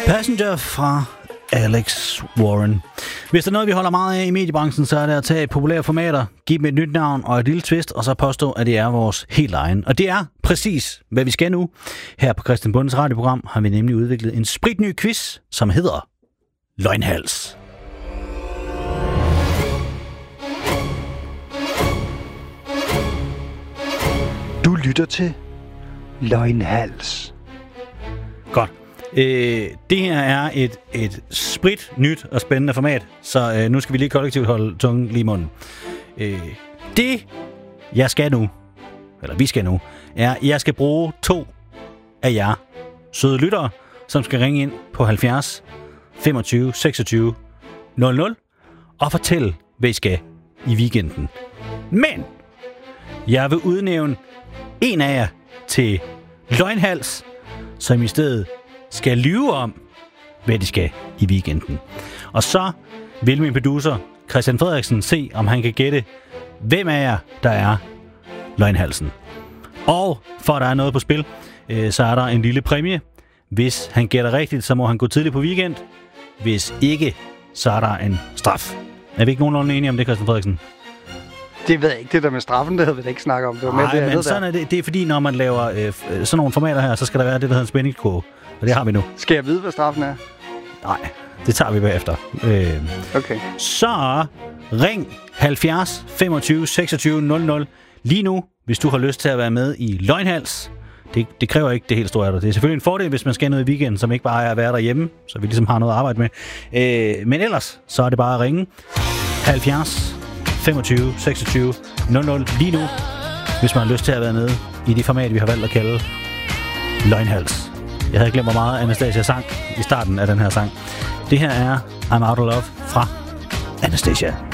Passenger fra Alex Warren. Hvis der er noget, vi holder meget af i mediebranchen, så er det at tage populære formater, give dem et nyt navn og et lille twist, og så påstå, at det er vores helt egen. Og det er præcis, hvad vi skal nu. Her på Christian Bundes radioprogram har vi nemlig udviklet en spritny quiz, som hedder Løgnhals. Du lytter til Løgnhals. Godt. Det her er et sprit nyt og spændende format, så nu skal vi lige kollektivt holde tungen lige i munden. Det, jeg skal nu, eller vi skal nu, er, at jeg skal bruge 2 af jer søde lyttere, som skal ringe ind på 70 25 26 00 og fortælle, hvad I skal i weekenden. Men jeg vil udnævne en af jer til Løgnhals, som i stedet skal lyve om, hvad de skal i weekenden. Og så vil min producer, Christian Frederiksen, se, om han kan gætte, hvem af jer, der er Løgnhalsen. Og for at der er noget på spil, så er der en lille præmie. Hvis han gætter rigtigt, så må han gå tidligt på weekend. Hvis ikke, så er der en straf. Er vi ikke nogenlunde enige om det, Christian Frederiksen? Det ved jeg ikke. Det der med straffen, det havde vi da ikke snakket om. Det var nej, med det, men sådan er det. Det er fordi, når man laver sådan nogle formater her, så skal der være det, der hedder en spændingskurve. Og det har vi nu. Skal jeg vide, hvad straffen er? Nej, det tager vi bagefter. Okay. Så ring 70 25 26 00 lige nu, hvis du har lyst til at være med i Løgnhals. Det kræver ikke det helt store af dig. Det er selvfølgelig en fordel, hvis man skal noget i weekenden, som ikke bare er at være derhjemme, så vi ligesom har noget at arbejde med. Men ellers, så er det bare at ringe 70 25 26 00 lige nu, hvis man har lyst til at være med i det format, vi har valgt at kalde Løgnhals. Jeg havde glemt, hvor meget Anastasia sang i starten af den her sang. Det her er I'm Out of Love fra Anastasia.